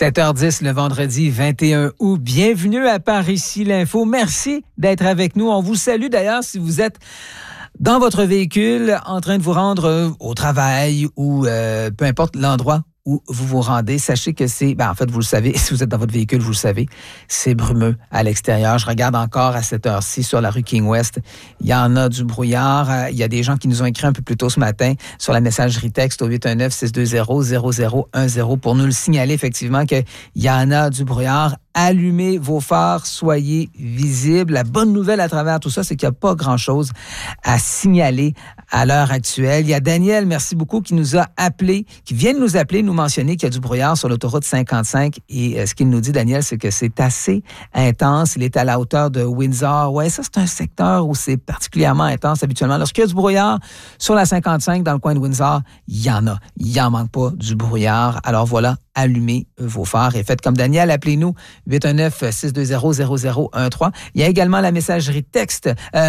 7h10 le vendredi 21 août. Bienvenue à Par ici l'info. Merci d'être avec nous. On vous salue d'ailleurs si vous êtes dans votre véhicule en train de vous rendre au travail ou peu importe l'endroit où vous vous rendez. Sachez que c'est, en fait, vous le savez, si vous êtes dans votre véhicule, vous le savez, c'est brumeux à l'extérieur. Je regarde encore à cette heure-ci sur la rue King West. Il y en a du brouillard. Il y a des gens qui nous ont écrit un peu plus tôt ce matin sur la messagerie texte au 819-620-0010 pour nous le signaler effectivement qu'il y en a du brouillard. Allumez vos phares, soyez visibles. La bonne nouvelle à travers tout ça, c'est qu'il n'y a pas grand-chose à signaler à l'heure actuelle. Il y a Daniel, merci beaucoup, qui nous a appelé, qui vient de nous appeler, nous mentionner qu'il y a du brouillard sur l'autoroute 55. Et ce qu'il nous dit, Daniel, c'est que c'est assez intense. Il est à la hauteur de Windsor. Ouais, ça, c'est un secteur où c'est particulièrement intense habituellement. Lorsqu'il y a du brouillard sur la 55 dans le coin de Windsor, il y en a. Il n'en manque pas du brouillard. Alors voilà, allumez vos phares et faites comme Daniel. Appelez-nous 819-620-0013. Il y a également la messagerie texte.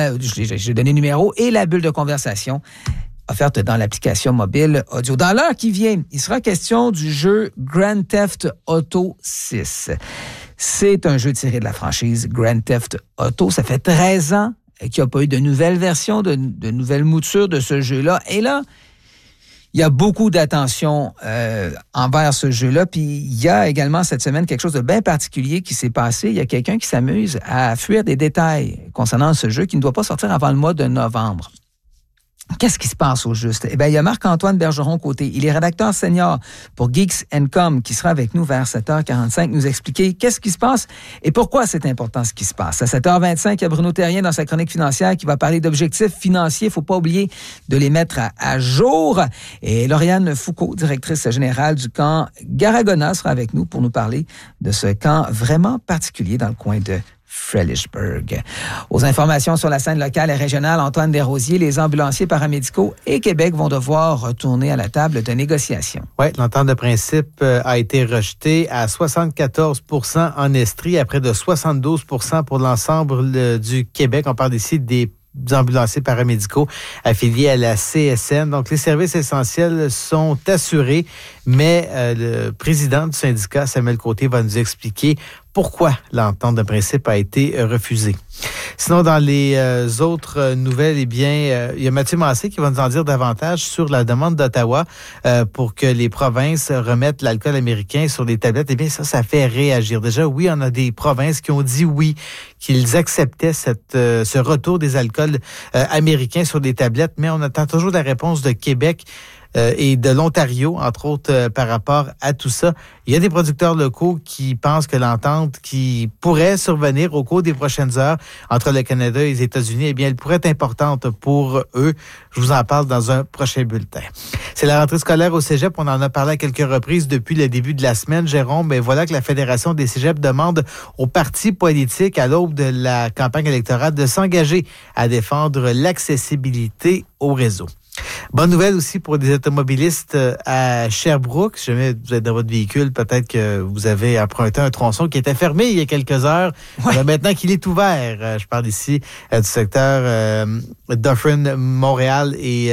J'ai donné le numéro et la bulle de conversation offerte dans l'application mobile audio. Dans l'heure qui vient, il sera question du jeu Grand Theft Auto 6. C'est un jeu tiré de la franchise Grand Theft Auto. Ça fait 13 ans qu'il n'y a pas eu de nouvelle version, de nouvelle mouture de ce jeu-là. Et là, il y a beaucoup d'attention envers ce jeu-là. Puis il y a également cette semaine quelque chose de bien particulier qui s'est passé. Il y a quelqu'un qui s'amuse à fuir des détails concernant ce jeu qui ne doit pas sortir avant le mois de novembre. Qu'est-ce qui se passe au juste? Eh bien, il y a Marc-Antoine Bergeron-Côté. Il est rédacteur senior pour Geeks & Com qui sera avec nous vers 7h45 nous expliquer qu'est-ce qui se passe et pourquoi c'est important ce qui se passe. À 7h25, il y a Bruno Terrien dans sa chronique financière qui va parler d'objectifs financiers. Il ne faut pas oublier de les mettre à jour. Et Lauriane Foucault, directrice générale du camp Garagona, sera avec nous pour nous parler de ce camp vraiment particulier dans le coin de Frelichburg. Aux informations sur la scène locale et régionale, Antoine Desrosiers, les ambulanciers paramédicaux et Québec vont devoir retourner à la table de négociation. Oui, l'entente de principe a été rejetée à 74 % en Estrie, à près de 72 % pour l'ensemble du Québec. On parle ici des ambulanciers paramédicaux affiliés à la CSN. Donc, les services essentiels sont assurés, mais le président du syndicat, Samuel Côté, va nous expliquer pourquoi l'entente de principe a été refusée. Sinon, dans les autres nouvelles, il y a Mathieu Massé qui va nous en dire davantage sur la demande d'Ottawa pour que les provinces remettent l'alcool américain sur les tablettes. Eh bien, ça fait réagir. Déjà, oui, on a des provinces qui ont dit oui, qu'ils acceptaient ce retour des alcools américains sur les tablettes, mais on attend toujours la réponse de Québec et de l'Ontario, entre autres, par rapport à tout ça. Il y a des producteurs locaux qui pensent que l'entente qui pourrait survenir au cours des prochaines heures entre le Canada et les États-Unis, eh bien, elle pourrait être importante pour eux. Je vous en parle dans un prochain bulletin. C'est la rentrée scolaire au cégep. On en a parlé à quelques reprises depuis le début de la semaine, Jérôme. Mais voilà que la Fédération des cégeps demande aux partis politiques à l'aube de la campagne électorale de s'engager à défendre l'accessibilité au réseau. Bonne nouvelle aussi pour des automobilistes à Sherbrooke. Si jamais vous êtes dans votre véhicule, peut-être que vous avez emprunté un tronçon qui était fermé il y a quelques heures. Ouais. Maintenant qu'il est ouvert, je parle ici du secteur Dufferin, Montréal et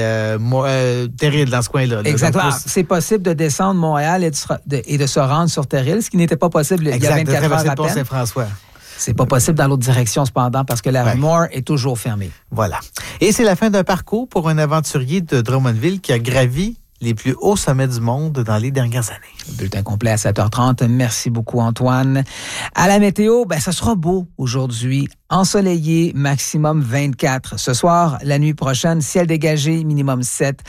Terril, dans ce coin-là. Exactement. Donc, c'est possible de descendre Montréal et de se rendre sur Terril, ce qui n'était pas possible il y a 24 heures à peine. Saint-François. C'est pas possible dans l'autre direction, cependant, parce que la rue Moore est toujours fermée. Voilà. Et c'est la fin d'un parcours pour un aventurier de Drummondville qui a gravi les plus hauts sommets du monde dans les dernières années. Bulletin complet à 7h30. Merci beaucoup, Antoine. À la météo, ça sera beau aujourd'hui. Ensoleillé, maximum 24. Ce soir, la nuit prochaine, ciel dégagé, minimum 7.